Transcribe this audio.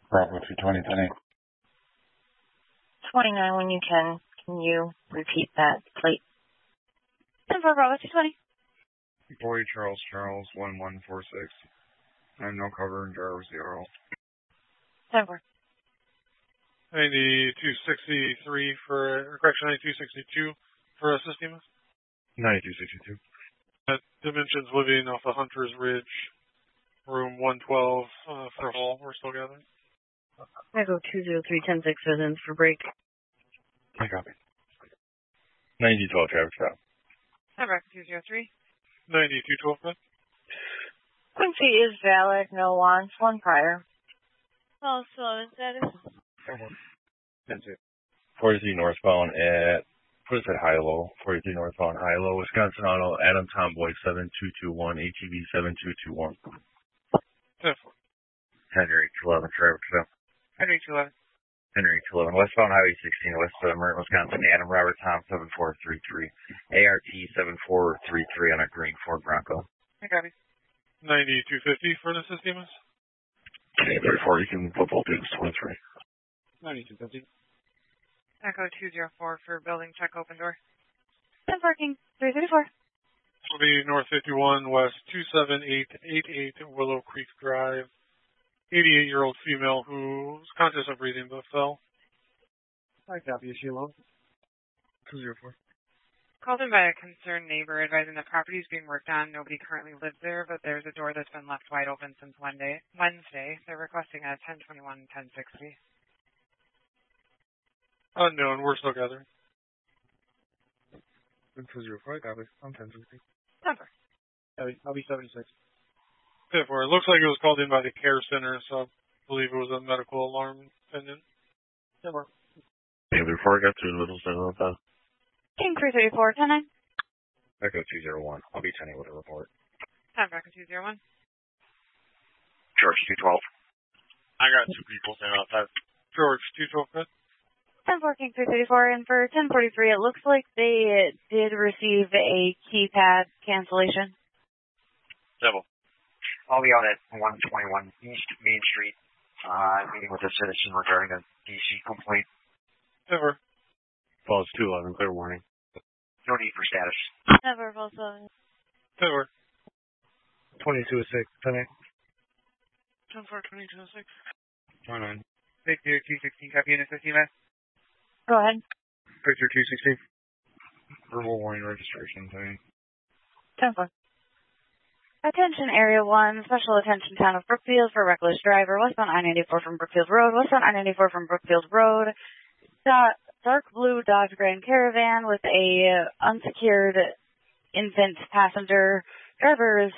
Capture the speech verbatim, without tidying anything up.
Bravo two twenty, ten eight. twenty-nine when you can. Can you repeat that plate? ten four Bravo two twenty. Boy Charles Charles one one four six. I have no cover and driver zero. ten four. ninety-two sixty-three for, or correction, ninety-two sixty-two for a Sistemas. ninety-two sixty-two. At Dimensions Living off of Hunter's Ridge, room one twelve uh, for hall. We're still gathering. I go two zero three ten six residents for break. I copy. ninety twelve traffic stop. Number two zero three. ninety-two twelve. Quincy is valid, no wants, one prior. Oh, slow status. forty-three northbound at, what is that, high-low? forty-three northbound, high-low, Wisconsin Auto, Adam Tomboy seven two two one, H E V seven two two one. ten four. Henry H eleven traffic stop. Henry H eleven. Henry H eleven, westbound Highway sixteen, west of Merton, Wisconsin, Adam Robert Tom seven four three three, A R T seven four three three on a green Ford Bronco. I got it. ninety-two fifty for the Sistemas. Okay, therefore you can put both units twenty-three. ninety-two fifty. Echo two zero four for building check open door. ten parking, three thirty-four. This will be North fifty-one West two seven eight eight eight Willow Creek Drive. eighty-eight-year-old female who was conscious of breathing but fell. I copy. Is she alone? two zero four. Called in by a concerned neighbor advising the property is being worked on. Nobody currently lives there, but there's a door that's been left wide open since Wednesday. Wednesday. They're requesting a ten twenty-one ten sixty. Unknown. We're still gathering. two zero four. I copy. I'm ten sixty. Number. I'll be seventy-six. ten four. It looks like it was called in by the care center, so I believe it was a medical alarm attendant. ten four. Yeah, before I got to the little center of that. King three thirty-four, ten nine. Echo two zero one. I'll be ten eight with a report. Time Echo two zero one. George two twelve. I got two people saying outside. George two twelve. ten four King three thirty-four, and for ten forty-three, it looks like they did receive a keypad cancellation. Devil. I'll be out at one twenty-one East Main Street, uh, meeting with a citizen regarding a D C complaint. Never. Falls two eleven, clear warning. No need for status. Never, false seven. Never. twenty-two six, ten eight. ten four, twenty-two six. twenty-nine. Victor two sixteen, copy in fifteen minutes. Go ahead. Victor two sixteen. Verbal warning registration, ten. ten four. Attention Area one, special attention Town of Brookfield for reckless driver, westbound I ninety-four from Brookfield Road, westbound I ninety-four from Brookfield Road. Dark blue Dodge Grand Caravan with a unsecured infant passenger. Driver is